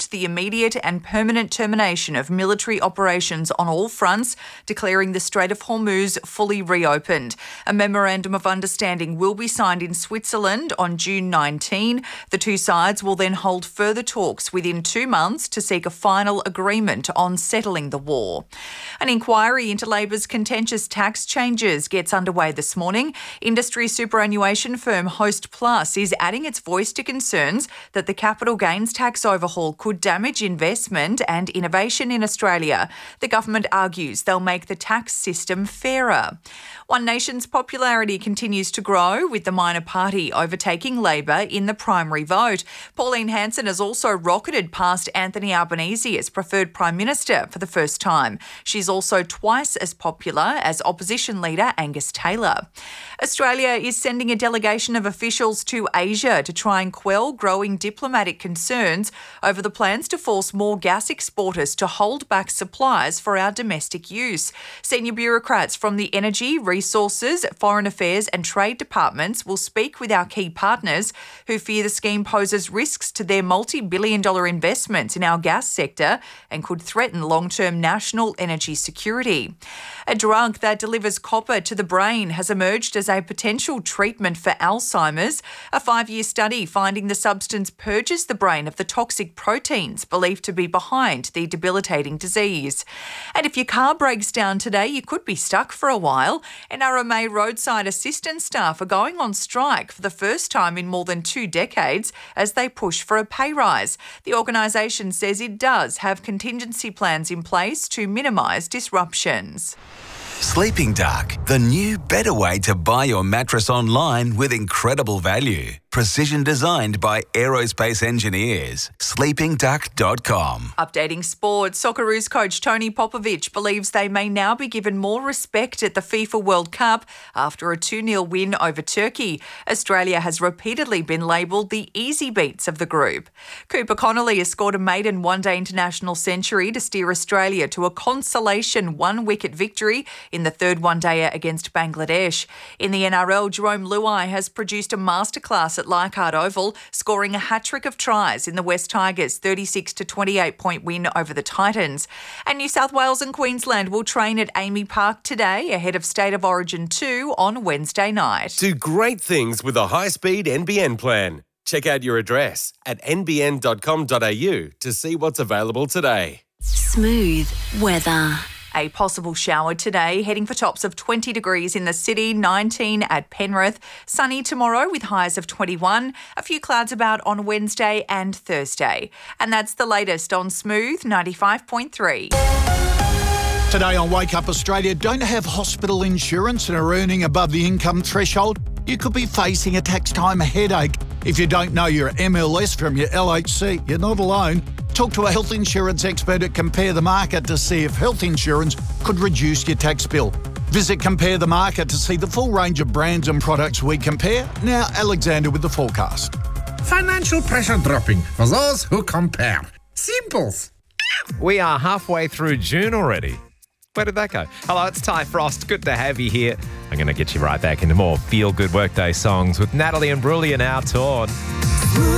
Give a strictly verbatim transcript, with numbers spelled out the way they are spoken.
announced the immediate and permanent termination of military operations on all fronts, declaring the Strait of Hormuz fully reopened. A memorandum of understanding will be signed in Switzerland on June nineteenth. The two sides will then hold further talks within two months to seek a final agreement on settling the war. An inquiry into Labor's contentious tax changes gets underway this morning. Industry superannuation firm Host Plus is adding its voice to concerns that the capital gains tax overhaul could damage investment and innovation in Australia. The government argues they'll make the tax system fairer. One Nation's popularity continues to grow, with the minor party overtaking Labor in the primary vote. Pauline Hanson has also rocketed past Anthony Albanese as preferred Prime Minister for the first time. She's also twice as popular as opposition leader Angus Taylor. Australia is sending a delegation of officials to Asia to try and quell growing diplomatic concerns over the plans to force more gas exporters to hold back supplies for our domestic use. Senior bureaucrats from the Energy, Resources, Foreign Affairs and Trade departments will speak with our key partners who fear the scheme poses risks to their multi-billion dollar investments in our gas sector and could threaten long-term national energy security. A drug that delivers copper to the brain has emerged as a potential treatment for Alzheimer's. A five-year study finding the substance purges the brain of the toxic proteins believed to be behind the debilitating disease. And if your car breaks down today, you could be stuck for a while. N R M A roadside assistance staff are going on strike for the first time in more than two decades as they push for a pay rise. The organisation says it does have contingency plans in place to minimise disruptions. Sleeping Dark, the new, better way to buy your mattress online with incredible value. Precision designed by aerospace engineers. sleeping duck dot com. Updating sport, Socceroos coach Tony Popovic believes they may now be given more respect at the FIFA World Cup after a two nil win over Turkey. Australia has repeatedly been labelled the easy beats of the group. Cooper Connolly has scored a maiden one-day international century to steer Australia to a consolation one-wicket victory in the third one-dayer against Bangladesh. In the N R L, Jerome Luai has produced a masterclass at Leichhardt Oval, scoring a hat-trick of tries in the West Tigers' thirty-six to twenty-eight point win over the Titans. And New South Wales and Queensland will train at Amy Park today ahead of State of Origin two on Wednesday night. Do great things with a high-speed N B N plan. Check out your address at n b n dot com dot a u to see what's available today. Smooth weather. A possible shower today, heading for tops of twenty degrees in the city, nineteen at Penrith. Sunny tomorrow with highs of twenty-one. A few clouds about on Wednesday and Thursday. And that's the latest on Smooth ninety-five point three. Today on Wake Up Australia, don't have hospital insurance and are earning above the income threshold? You could be facing a tax time headache. If you don't know your M L S from your L H C, you're not alone. Talk to a health insurance expert at Compare the Market to see if health insurance could reduce your tax bill. Visit Compare the Market to see the full range of brands and products we compare. Now, Alexander with the forecast. Financial pressure dropping for those who compare. Simples. We are halfway through June already. Where did that go? Hello, it's Ty Frost. Good to have you here. I'm going to get you right back into more feel-good workday songs with Natalie and Bruley and Our Torn.